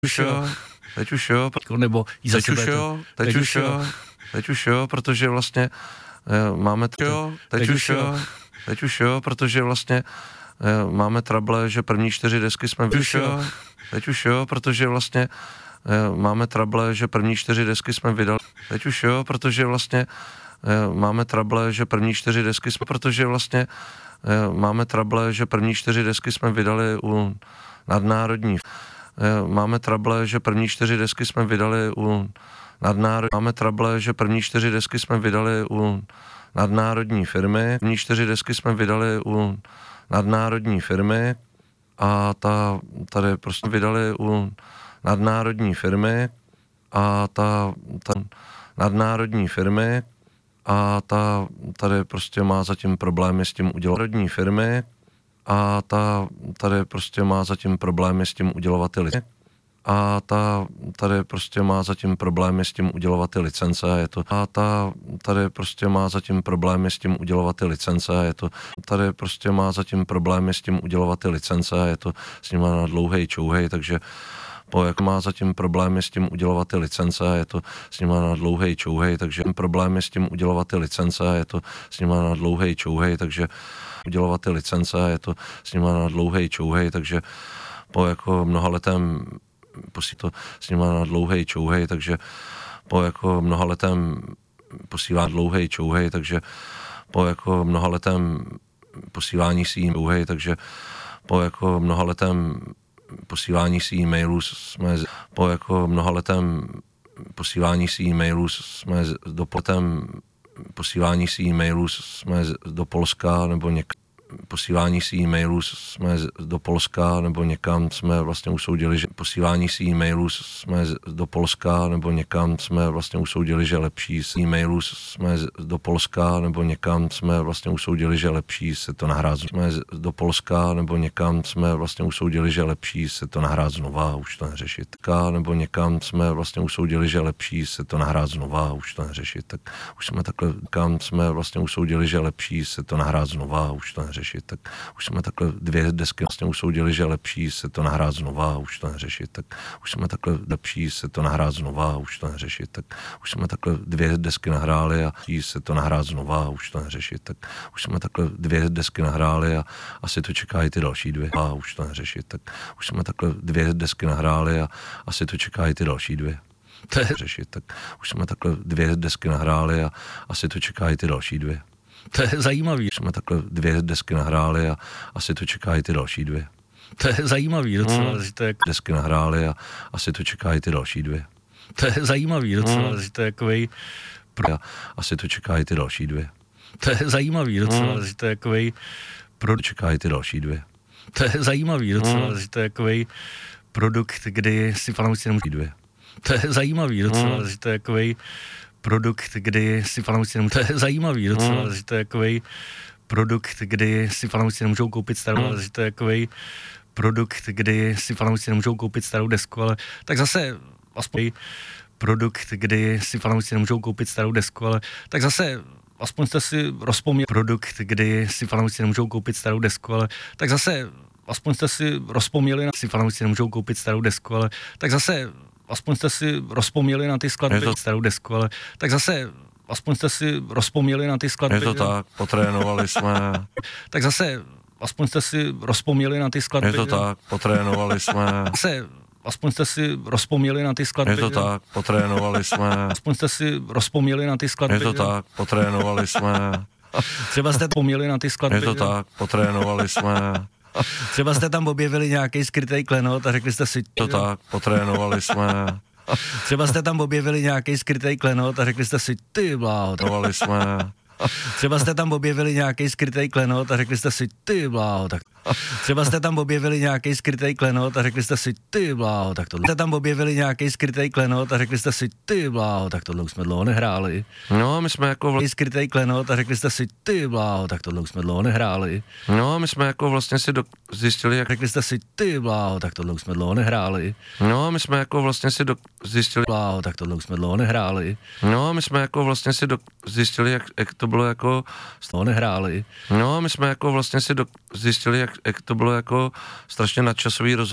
Teď už jo, nebo teď už jo, protože vlastně máme teď už jo, protože vlastně máme trable, že první 4 desky jsme teď už jo, protože vlastně máme trable, že první 4 desky jsme vydali. Teď už jo, protože vlastně máme trable, že první 4 desky jsme, protože vlastně máme trable, že první 4 desky jsme vydali u nadnárodní. Máme trable, že první 4 desky jsme vydali u nadnárodní. Máme trable, že první 4 desky jsme vydali u nadnárodní firmy. První 4 desky jsme vydali u nadnárodní firmy a tady prostě vydali u nadnárodní firmy a ta nadnárodní firmy a tady prostě má zatím problémy s tím udělat národní firmy a tady prostě má zatím problémy s tím udělovat ty licence a tady prostě má zatím problémy s tím udělovat ty licence a je to tady prostě má zatím problémy s tím udělovat ty licence a je to tady prostě má zatím problémy s tím udělovat ty licence a je to s nima na dlouhej čouhej, takže jak má zatím problémy s tím udělovat ty licence a je to s nima na dlouhej čouhej, takže problémy s tím udělovat ty licence a je to s nima na dlouhej čouhej, takže udělovat ty licence a je to s nima na dlouhej čouhej, takže po jako mnohaletém to s nima na dlouhej čouhej, takže po jako mnohaletém posílá dlouhej čouhej, takže po jako mnohaletém posílání si e-mailů, takže po jako mnohaletém posílání si e-mailů jsme po jako mnohaletém posílání si e-mailů jsme dopotem posílání si e-mailů jsme do Polska nebo někam posílání si e-mailů jsme do Polska nebo někam jsme vlastně usoudili, že posílání si e-mailů jsme do Polska nebo někam jsme vlastně usoudili, že lepší s e-mailů jsme do Polska nebo někam jsme vlastně usoudili, že lepší se to nahrát jsme do Polska nebo někam jsme vlastně usoudili, že lepší se to nahrát znova, už to neřešit. Nebo někam jsme vlastně usoudili, že lepší se to nahrát znova, už to neřešit. Tak už jsme takhle, kam jsme vlastně usoudili, že lepší se to nahrát znova, už to neřešit. Tak už jsme takhle 2 desky vlastně usoudili, že lepší se to nahrát znova, už to neřešit. Tak už jsme takhle lepší se to nahrát znova, už to neřešit. Tak už jsme takhle 2 desky nahráli a se to nahrát znova, už to neřešit. Tak už jsme takhle 2 desky nahráli a asi to čekají ty další 2 a už to neřešit. Tak už jsme takhle 2 desky nahráli a asi to čekají ty další 2. To je řešit. Tak už jsme takhle 2 desky nahráli a asi to čekají ty další 2. To je zajímavý. Jsme takhle 2 desky nahráli a asi to čekají ty další 2. To je zajímavý docela, že to je desky nahráli a asi to čekají ty další 2. To je zajímavý docela, že to je takovej asi to čekají ty další 2. To je zajímavý docela, že to je takovej čekají ty další 2. To je zajímavý docela, že to je takovej produkt, kdy si fanoušci nemůžou 2. To je zajímavý docela, že to je takovej produkt, kdy si fanoušci nemůžou. To je zajímavý docela, že to je takovej produkt, kdy si fanoušci nemůžou koupit starou, že to je takovej produkt, kdy si fanoušci nemůžou koupit starou desku, ale tak zase aspoň produkt, kdy si fanoušci nemůžou koupit starou desku, ale tak zase aspoň jste si rozpomněli produkt, kdy si fanoušci nemůžou koupit starou desku, ale tak zase aspoň jste si rozpomněli na si fanoušci nemůžou koupit starou desku, ale tak zase aspoň jste si rozpomněli na ty skladby starou desku, ale tak zase aspoň jste si rozpomněli na ty skladby. Je to tak, potrénovali jsme. Tak zase aspoň jste si rozpomněli na ty skladby. Je to tak, potrénovali jsme. Zase aspoň jste si rozpomněli na ty skladby. Je to tak, potrénovali jsme. Aspoň jste si rozpomněli na ty skladby. Je to tak, potrénovali jsme. Třeba jste vzpomněli na ty skladby. Je to tak, potrénovali jsme. Třeba jste tam objevili nějaký skrytý klenot a řekli jste si... To tak, potrénovali jsme. Třeba jste tam objevili nějaký skrytý klenot a řekli jste si, ty bláho. Trénovali jsme. Třeba jste tam objevili nějaký skrytý klenot a řekli jste si, ty bláho, tak třeba jste tam objevili nějaký skrytý klenot a řekli jste si, ty bláho, tak tohle. Jste tam objevili nějaký skrytý klenot a řekli jste si, ty bláho, tak tohle už jsme dlouho nehráli. No, my jsme jako skrytý klenot a řekli jste si, ty bláho, tak tohle už jsme dlouho nehráli. No, my jsme jako vlastně si zjistili, jak řekli jste si, ty bláho, tak tohle už jsme dlouho nehráli. No, my jsme jako vlastně si zjistili, bláho, tak tohle už jsme dlouho nehráli. No, my jsme jako vlastně si zjistili, jak to bylo jako dlouho nehráli. No, my jsme jako vlastně si zjistili, jak to bylo jako strašně nadčasový rozhodnutí.